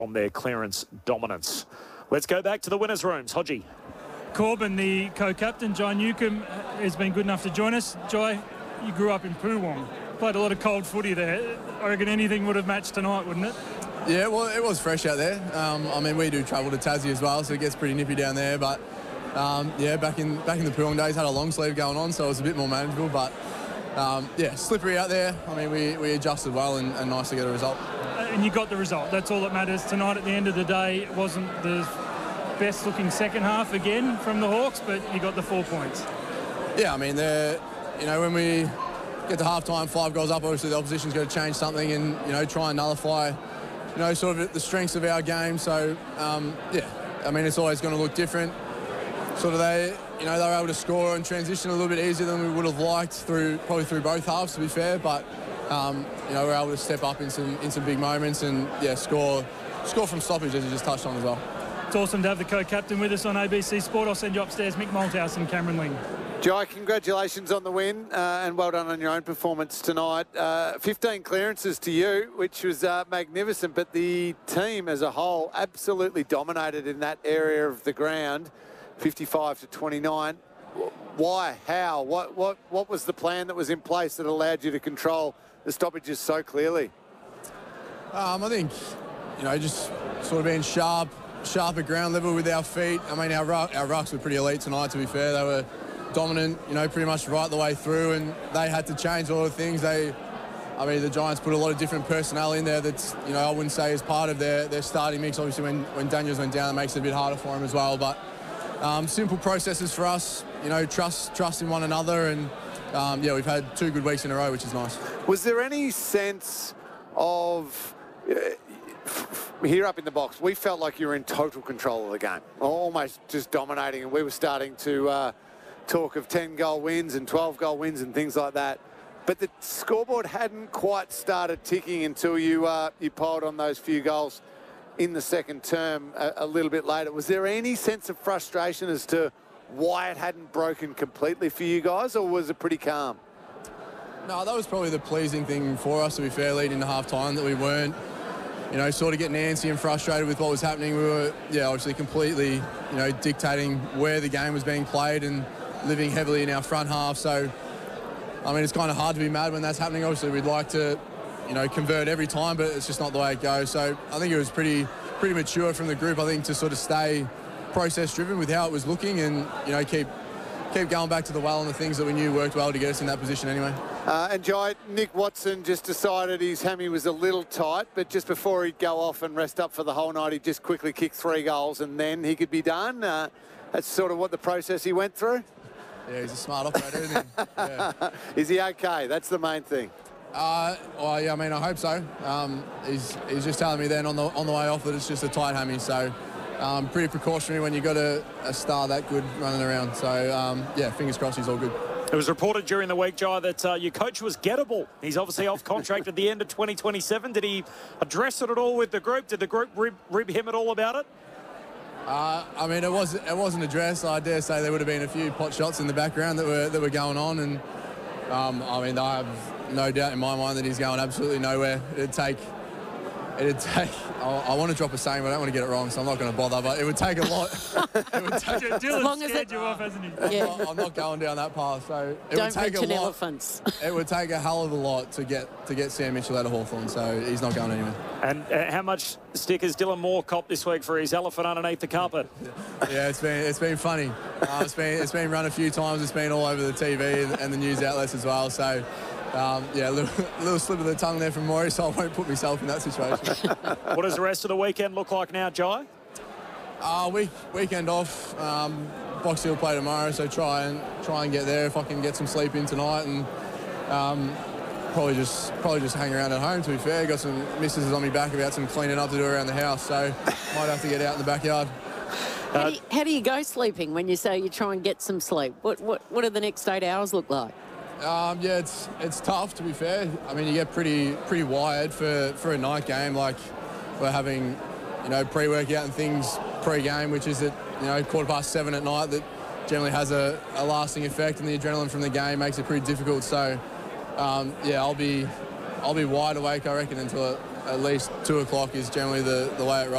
on their clearance dominance. Let's go back to the winners' rooms. Hodgie. Corbin, the co-captain, Jai Newcomb, has been good enough to join us. Jai, you grew up in Poowong. Played a lot of cold footy there. I reckon anything would have matched tonight, wouldn't it? Yeah, well, it was fresh out there. I mean, we do travel to Tassie as well, so it gets pretty nippy down there. But, yeah, back in the Poowong days, had a long sleeve going on, so it was a bit more manageable. But, yeah, slippery out there. I mean, we adjusted well and nice to get a result. And you got the result. That's all that matters. Tonight, at the end of the day, it wasn't the best-looking second half again from the Hawks, but you got the 4 points. Yeah, I mean, you know, when we get to half-time, 5 goals up, obviously the opposition's got to change something and, you know, try and nullify, you know, sort of the strengths of our game. So, yeah, I mean, it's always going to look different. Sort of they were able to score and transition a little bit easier than we would have liked probably through both halves, to be fair. But, you know, we're able to step up in some big moments and, yeah, score from stoppage, as you just touched on as well. It's awesome to have the co-captain with us on ABC Sport. I'll send you upstairs, Mick Malthouse and Cameron Ling. Jai, congratulations on the win and well done on your own performance tonight. 15 clearances to you, which was magnificent, but the team as a whole absolutely dominated in that area of the ground, 55-29. Why? How? What was the plan that was in place that allowed you to control the stoppages so clearly? I think, you know, just sort of being sharp at ground level with our feet. I mean, our rucks were pretty elite tonight, to be fair. They were dominant, you know, pretty much right the way through, and they had to change a lot of things. I mean, the Giants put a lot of different personnel in there that's, you know, I wouldn't say is part of their starting mix. Obviously, when Daniels went down, it makes it a bit harder for him as well. But simple processes for us, you know, trust in one another, and, yeah, we've had 2 good weeks in a row, which is nice. Was there any sense of... here up in the box, we felt like you were in total control of the game, almost just dominating, and we were starting to talk of 10-goal wins and 12-goal wins and things like that. But the scoreboard hadn't quite started ticking until you piled on those few goals in the second term a little bit later. Was there any sense of frustration as to why it hadn't broken completely for you guys, or was it pretty calm? No, that was probably the pleasing thing for us, to be fair, leading to half-time, that we weren't, you know, sort of getting antsy and frustrated with what was happening. We were, yeah, obviously completely, you know, dictating where the game was being played and living heavily in our front half. So, I mean, it's kind of hard to be mad when that's happening. Obviously, we'd like to, you know, convert every time, but it's just not the way it goes. So I think it was pretty mature from the group, I think, to sort of stay process-driven with how it was looking and, you know, keep going back to the well and the things that we knew worked well to get us in that position anyway. And Jai, Nick Watson just decided his hammy was a little tight, but just before he'd go off and rest up for the whole night, he'd just quickly kick 3 goals and then he could be done. That's sort of what the process he went through. Yeah, he's a smart operator, isn't he? Yeah. Is he okay? That's the main thing. Well, yeah, I mean, I hope so. He's just telling me then on the way off that it's just a tight hammy, so pretty precautionary when you've got a star that good running around. So, yeah, fingers crossed he's all good. It was reported during the week, Jai, that your coach was gettable. He's obviously off contract at the end of 2027. Did he address it at all with the group? Did the group rib him at all about it? I mean, it wasn't addressed. I dare say there would have been a few pot shots in the background that were going on, and I mean, I have no doubt in my mind that he's going absolutely nowhere. It'd take. I want to drop a saying, but I don't want to get it wrong, so I'm not going to bother. But it would take a lot. Dylan scared you off, hasn't he? Yeah. I'm not going down that path. So it Don't would take mention a lot. elephants. It would take a hell of a lot to get Sam Mitchell out of Hawthorn. So he's not going anywhere. And how much stick has Dylan Moore copped this week for his elephant underneath the carpet? Yeah, it's been funny. It's been run a few times. It's been all over the TV and the news outlets as well. So. Yeah, a little slip of the tongue there from Maury, so I won't put myself in that situation. What does the rest of the weekend look like now, Jai? Weekend off. Box Hill play tomorrow, so try and get there if I can get some sleep in tonight, and probably just hang around at home. To be fair, got some misses on me back about some cleaning up to do around the house, so might have to get out in the backyard. How do you go sleeping when you say you try and get some sleep? What do the next 8 hours look like? Yeah, it's tough, to be fair. I mean, you get pretty wired for a night game. Like, we're having, you know, pre-workout and things pre-game, which is at, you know, 7:15 at night, that generally has a lasting effect, and the adrenaline from the game makes it pretty difficult. So, yeah, I'll be wide awake, I reckon, until at least 2 o'clock is generally the way it rolls.